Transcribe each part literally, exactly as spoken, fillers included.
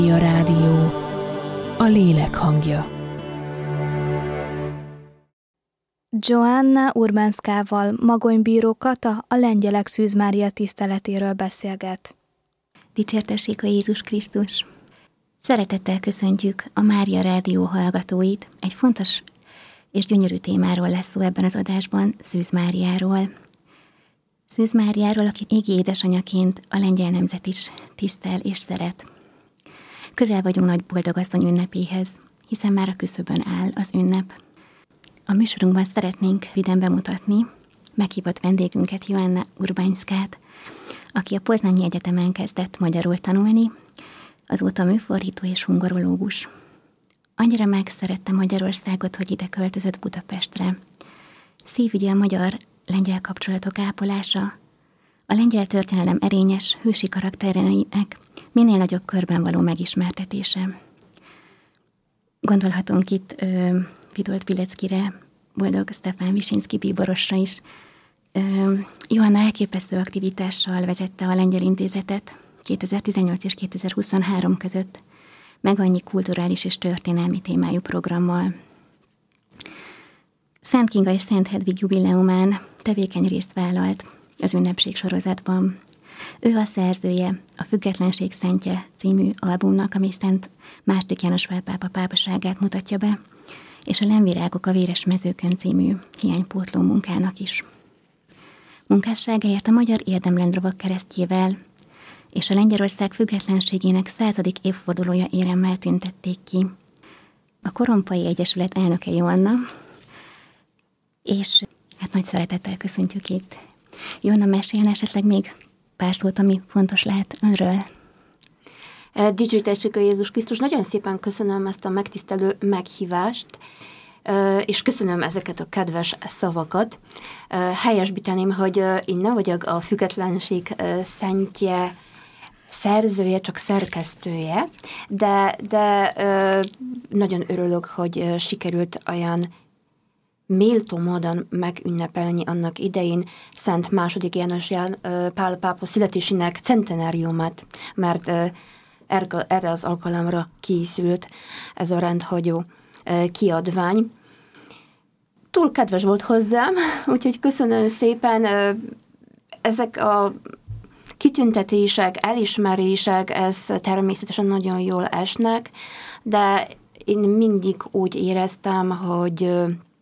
A rádió, a lélek hangja. Joanna Urbanszkával Magonybíró Kata a lengyelek Szűz Mária tiszteletéről beszélget. Dicsértessék a Jézus Krisztus! Szeretettel köszöntjük a Mária Rádió hallgatóit. Egy fontos és gyönyörű témáról lesz szó ebben az adásban, Szűz Máriáról. Szűz Máriáról, aki égi édesanyaként a lengyel nemzet is tisztel és szeret. Közel vagyunk Nagy Boldogasszony ünnepéhez, hiszen már a küszöbön áll az ünnep. A műsorunkban szeretnénk vidám bemutatni meghívott vendégünket, Joanna Urbanszkát, aki a Poznanyi Egyetemen kezdett magyarul tanulni, azóta műfordító és hungorológus. Annyira megszerette Magyarországot, hogy ide költözött Budapestre. Szívügye a magyar-lengyel kapcsolatok ápolása, a lengyel történelem erényes, hősi karaktereinek minél nagyobb körben való megismertetése. Gondolhatunk itt ö, Witold Pileckire, Boldog Stefán Visinszky bíborosra is. Ö, Joanna elképesztő aktivitással vezette a Lengyel Intézetet kétezer-tizennyolc és kétezer-huszonhárom között, meg annyi kulturális és történelmi témájú programmal. Szent Kinga és Szent Hedvig jubileumán tevékeny részt vállalt az ünnepség sorozatban. Ő a szerzője a Függetlenség szentje című albumnak, ami Szent második János Pál pápa pápaságát mutatja be, és a Lemvirágok a véres mezőkön című hiánypótló munkának is. Munkásságáért a Magyar Érdemrendlovag keresztjével és a Lengyelország függetlenségének századik évfordulója éremmel tüntették ki. A Korompai Egyesület elnöke Joanna, és hát nagy szeretettel köszöntjük itt. Joanna, meséljen esetleg még pár szót, ami fontos lehet önről. Dicsértessük a Jézus Krisztus! Nagyon szépen köszönöm ezt a megtisztelő meghívást, és köszönöm ezeket a kedves szavakat. Helyesbíteném, hogy én nem vagyok a Függetlenség szentje szerzője, csak szerkesztője, de, de nagyon örülök, hogy sikerült olyan méltó módon megünnepelni annak idején Szent második János Ján Pál pápa születésének centenáriumát, mert erre az alkalomra készült ez a rendhagyó kiadvány. Túl kedves volt hozzám, úgyhogy köszönöm szépen. Ezek a kitüntetések, elismerések, ez természetesen nagyon jól esnek, de én mindig úgy éreztem, hogy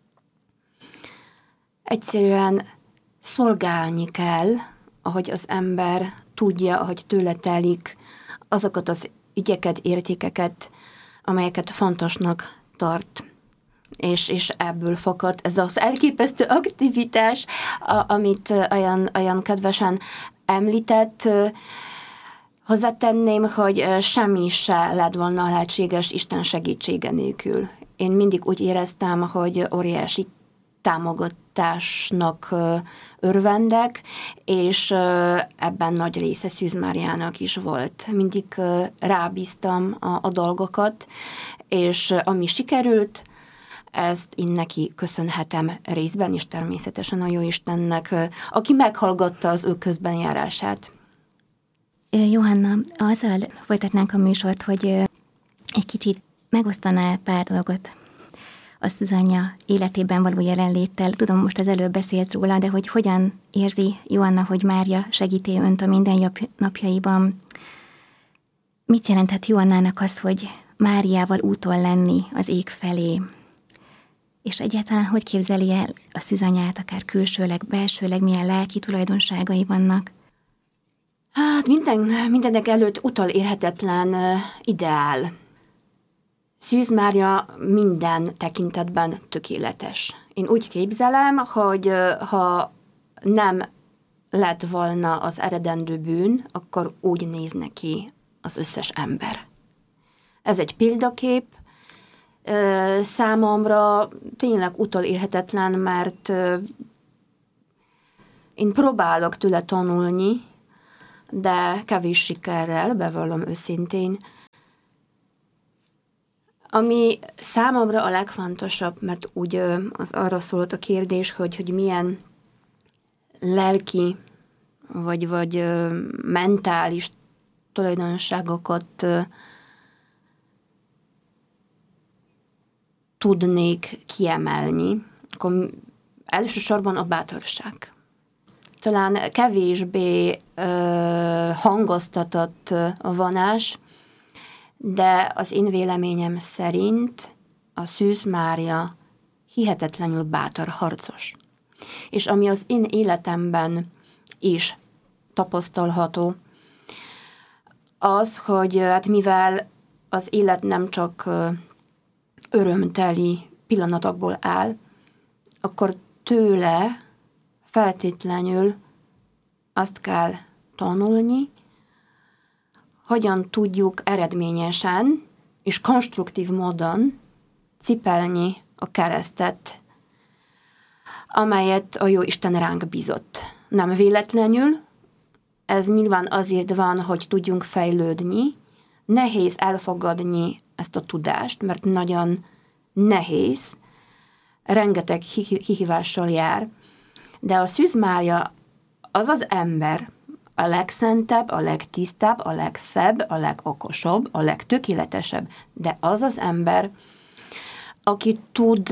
egyszerűen szolgálni kell, ahogy az ember tudja, ahogy tőle telik, azokat az ügyeket, értékeket, amelyeket fontosnak tart. És, és ebből fakad ez az elképesztő aktivitás, a, amit olyan, olyan kedvesen említett. Hozzátenném, hogy semmi se lett volna lehetséges Isten segítsége nélkül. Én mindig úgy éreztem, hogy óriási támogatásnak örvendek, és ebben nagy része Szűz Máriának is volt. Mindig rábíztam a, a dolgokat, és ami sikerült, ezt én neki köszönhetem részben, és természetesen a Jóistennek, aki meghallgatta az ő közbenjárását. Joanna, azzal folytatnánk a műsort, hogy egy kicsit megosztaná pár dolgot a szűzanyja életében való jelenléttel. Tudom, most az előbb beszélt róla, de hogy hogyan érzi Joanna, hogy Mária segíti önt a mindennapjaiban. Mit jelenthet Joannának az, hogy Máriával úton lenni az ég felé? És egyáltalán hogy képzeli el a szűzanyját, akár külsőleg, belsőleg, milyen lelki tulajdonságai vannak? Hát minden, mindenek előtt utolérhetetlen uh, ideál. Szűz Mária minden tekintetben tökéletes. Én úgy képzelem, hogy uh, ha nem lett volna az eredendő bűn, akkor úgy néz neki az összes ember. Ez egy példakép, uh, számomra tényleg utolérhetetlen, mert uh, én próbálok tőle tanulni, de kevés sikerrel, bevallom őszintén. Ami számomra a legfontosabb, mert úgy az arra szólt a kérdés, hogy, hogy milyen lelki vagy, vagy mentális tulajdonságokat tudnék kiemelni, akkor elsősorban a bátorság. Talán kevésbé ö, hangoztatott a vonás, de az én véleményem szerint a Szűz Mária hihetetlenül bátor harcos. És ami az én életemben is tapasztalható, az, hogy hát mivel az élet nem csak örömteli pillanatokból áll, akkor tőle feltétlenül azt kell tanulni, hogyan tudjuk eredményesen és konstruktív módon cipelni a keresztet, amelyet a Jóisten ránk bízott. Nem véletlenül, ez nyilván azért van, hogy tudjunk fejlődni, nehéz elfogadni ezt a tudást, mert nagyon nehéz, rengeteg kihívással jár, de a Szűz Mária az az ember, a legszentebb, a legtisztább, a legszebb, a legokosabb, a legtökéletesebb, de az az ember, aki tud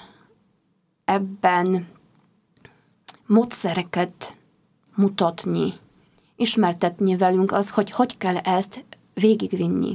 ebben módszereket mutatni, ismertetni velünk az, hogy hogy kell ezt végigvinni.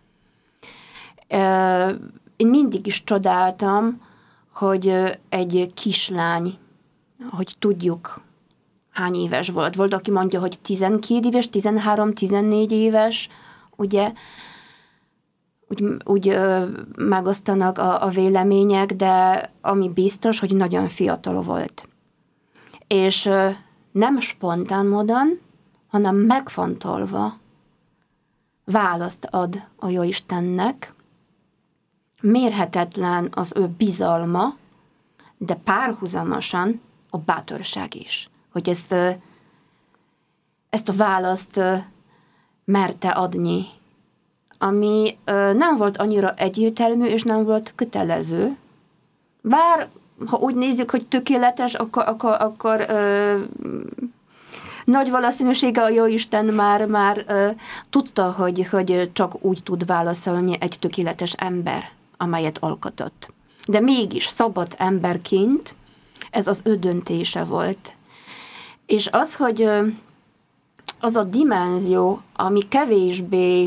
Én mindig is csodáltam, hogy egy kislány, hogy tudjuk, hány éves volt. Volt, aki mondja, hogy tizenkét éves, tizenhárom, tizennégy éves, ugye, úgy, úgy ö, megosztanak a, a vélemények, de ami biztos, hogy nagyon fiatal volt. És ö, nem spontán módon, hanem megfontolva választ ad a Jóistennek. Mérhetetlen az ő bizalma, de párhuzamosan a bátorság is, hogy ezt, ezt a választ merte adni, ami nem volt annyira egyértelmű, és nem volt kötelező. Bár, ha úgy nézzük, hogy tökéletes, akkor, akkor, akkor ö, nagy valószínűsége a Jóisten már, már ö, tudta, hogy, hogy csak úgy tud válaszolni egy tökéletes ember, amelyet alkotott. De mégis szabad emberként ez az ő döntése volt. És az, hogy az a dimenzió, ami kevésbé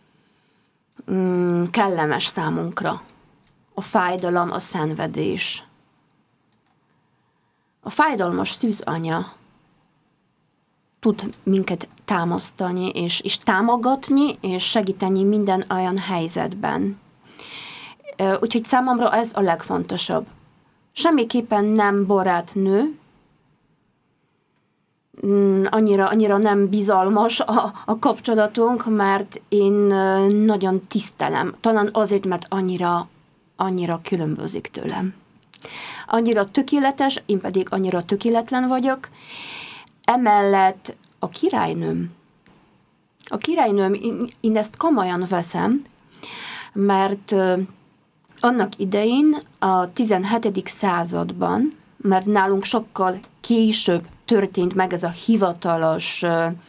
mm, kellemes számunkra, a fájdalom, a szenvedés. A fájdalmas szűzanya tud minket támasztani, és, és támogatni, és segíteni minden olyan helyzetben. Úgyhogy számomra ez a legfontosabb. Semmiképpen nem barátnő, annyira, annyira nem bizalmas a, a kapcsolatunk, mert én nagyon tisztelem. Talán azért, mert annyira, annyira különbözik tőlem. Annyira tökéletes, én pedig annyira tökéletlen vagyok. Emellett a királynőm. A királynőm, én, én ezt komolyan veszem, mert annak idején a tizenhetedik században, mert nálunk sokkal később történt meg ez a hivatalos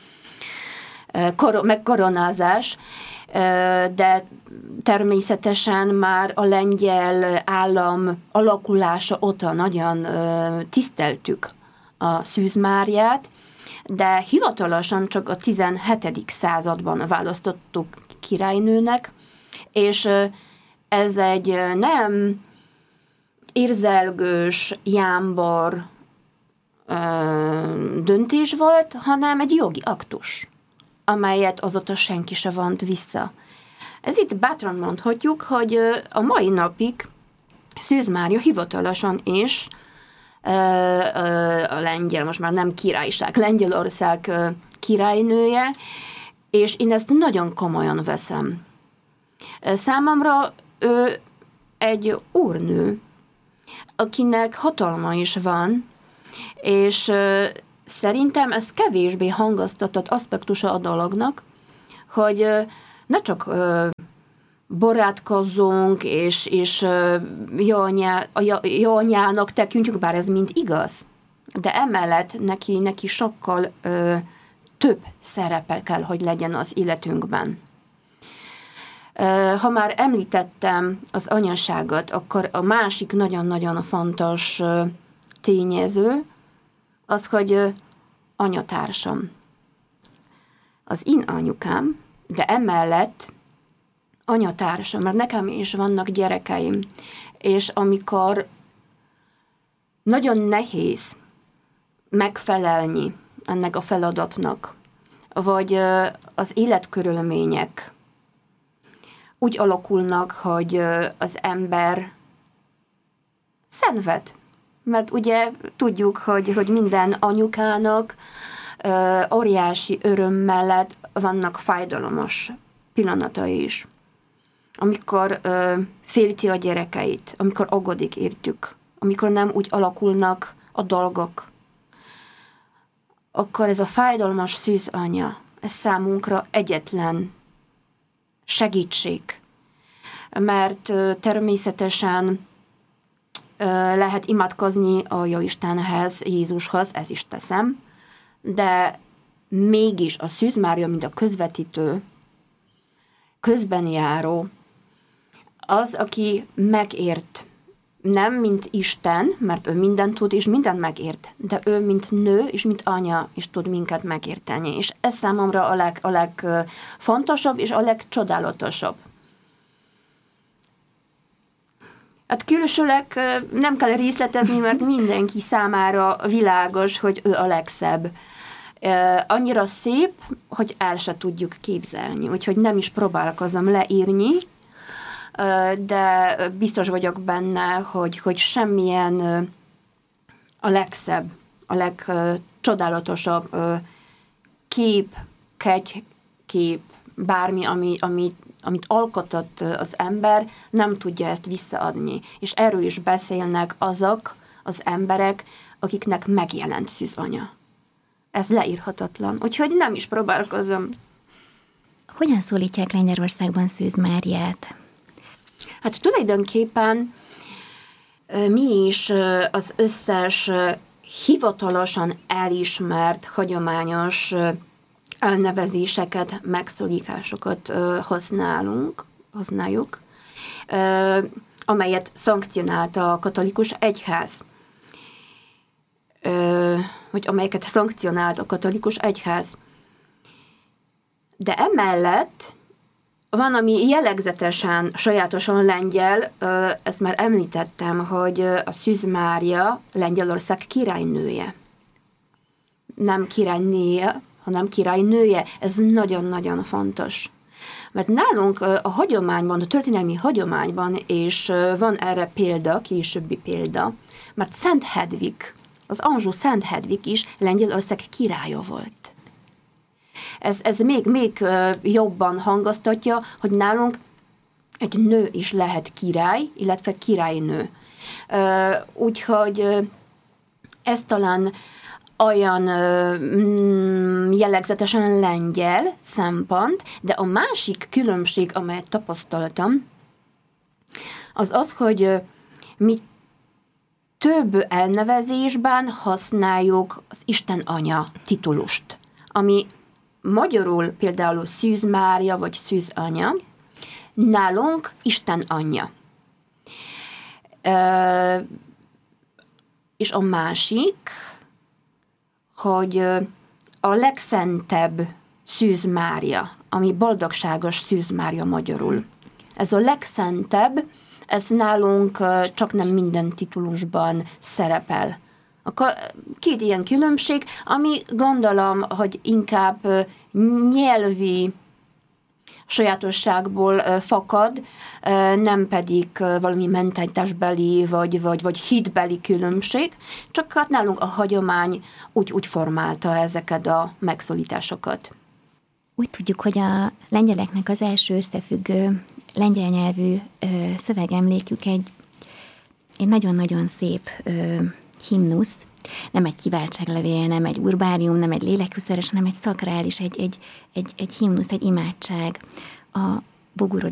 kor- megkoronázás, de természetesen már a lengyel állam alakulása óta nagyon tiszteltük a Szűz Máriát, de hivatalosan csak a tizenhetedik században választottuk királynőnek, és ez egy nem érzelgős, jámbor ö, döntés volt, hanem egy jogi aktus, amelyet azóta senki se vont vissza. Ez itt bátran mondhatjuk, hogy a mai napig Szűz Mária hivatalosan is ö, ö, a lengyel, most már nem királyság, Lengyelország ö, királynője, és én ezt nagyon komolyan veszem. Számomra ő egy úrnő, akinek hatalma is van, és uh, szerintem ez kevésbé hangoztatott aspektusa a dolognak, hogy uh, ne csak uh, barátkozzunk, és, és uh, jó, anyá, jó anyának tekintjük, bár ez mind igaz, de emellett neki, neki sokkal uh, több szerepe kell, hogy legyen az életünkben. Ha már említettem az anyaságot, akkor a másik nagyon-nagyon fontos tényező az, hogy anyatársam. Az én anyukám, de emellett anyatársam, mert nekem is vannak gyerekeim, és amikor nagyon nehéz megfelelni ennek a feladatnak, vagy az életkörülmények úgy alakulnak, hogy az ember szenved. Mert ugye tudjuk, hogy, hogy minden anyukának óriási öröm mellett vannak fájdalmas pillanatai is. Amikor félti a gyerekeit, amikor aggódik értük, amikor nem úgy alakulnak a dolgok, akkor ez a fájdalmas szűzanya, ez számunkra egyetlen segítség. Mert természetesen lehet imádkozni a Jóistenhez, Jézushoz, ez is teszem, de mégis a Szűz Mária, mint a közvetítő, közbenjáró, az, aki megért, nem mint Isten, mert ő mindent tud, és mindent megért, de ő, mint nő, és mint anya, is tud minket megérteni. És ez számomra a, leg, a legfontosabb, és a legcsodálatosabb. Hát külsőleg nem kell részletezni, mert mindenki számára világos, hogy ő a legszebb. Annyira szép, hogy el se tudjuk képzelni, úgyhogy nem is próbálkozom leírni, de biztos vagyok benne, hogy, hogy semmilyen a legszebb, a legcsodálatosabb kép, kegykép, bármi, ami, amit, amit alkotott az ember, nem tudja ezt visszaadni. És erről is beszélnek azok az emberek, akiknek megjelent szűzanya. Ez leírhatatlan, úgyhogy nem is próbálkozom. Hogyan szólítják Lengyelországban Szűz Máriát? Hát tulajdonképpen mi is az összes hivatalosan elismert, hagyományos elnevezéseket, megszólításokat használunk, használjuk, amelyet szankcionálta a katolikus egyház. Vagy amelyeket szankcionált a katolikus egyház. De emellett van, ami jellegzetesen, sajátosan lengyel, ezt már említettem, hogy a Szűz Mária Lengyelország királynője. Nem királynéje, hanem királynője. Ez nagyon-nagyon fontos. Mert nálunk a hagyományban, a történelmi hagyományban, és van erre példa, későbbi példa, mert Szent Hedvig, az Anjou Szent Hedvig is Lengyelország királya volt. Ez, ez még, még jobban hangoztatja, hogy nálunk egy nő is lehet király, illetve királynő. Úgyhogy ez talán olyan jellegzetesen lengyel szempont, de a másik különbség, amelyet tapasztaltam, az az, hogy mi több elnevezésben használjuk az Isten Anya titulust, ami magyarul például Szűz Mária vagy Szűz Anya, nálunk Isten Anyja. E, és a másik, hogy a legszentebb Szűz Mária, ami boldogságos Szűz Mária magyarul. Ez a legszentebb, ez nálunk csak nem minden titulusban szerepel. Akkor két ilyen különbség, ami gondolom, hogy inkább nyelvi sajátosságból fakad, nem pedig valami mentalitásbeli vagy, vagy, vagy hitbeli különbség, csak hát nálunk a hagyomány úgy, úgy formálta ezeket a megszólításokat. Úgy tudjuk, hogy a lengyeleknek az első összefüggő lengyel nyelvű ö, szövegemlékük egy, egy nagyon-nagyon szép ö, himnusz, nem egy kiváltságlevél, nem egy urbárium, nem egy lélekűszeres, hanem egy szakrális, egy, egy, egy, egy himnusz, egy imádság a Bogurodás